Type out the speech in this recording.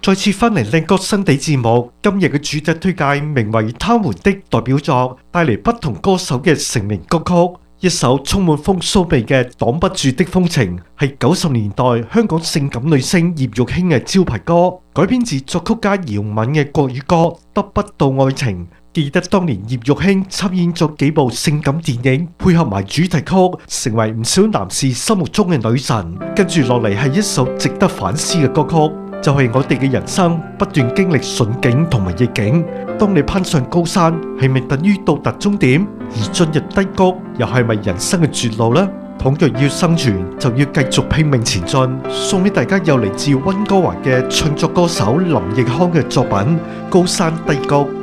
再次翻嚟靚歌新地節目，今日嘅主題推介名為《他們的代表作》，帶嚟不同歌手嘅成名歌曲。一首充滿風騷味嘅《擋不住的風情》，係90年代香港性感女星葉玉卿嘅招牌歌，改編自作曲家姚敏嘅國語歌《得不到愛情》。記得當年葉玉卿參演咗幾部性感電影，配合埋主題曲，成為唔少男士心目中嘅女神。跟住落嚟係一首值得反思嘅歌曲，就係我哋嘅人生不斷經歷順境同埋逆境。當你攀上高山，係咪等於到達終點？而進入低谷，又係咪人生嘅絕路呢？倘若要生存，就要繼續拼命前進。送俾大家有嚟自溫哥華嘅唱作歌手林奕匡嘅作品《高山低谷》。